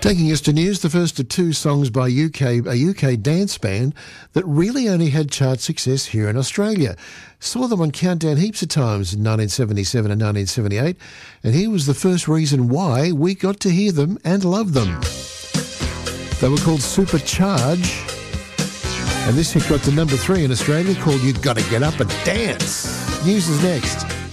Taking us to news, the first of two songs by a UK dance band that really only had chart success here in Australia. Saw them on Countdown heaps of times in 1977 and 1978, and here was the first reason why we got to hear them and love them. They were called Supercharge, and this hit got to number 3 in Australia, called You Gotta Get Up and Dance. News is next.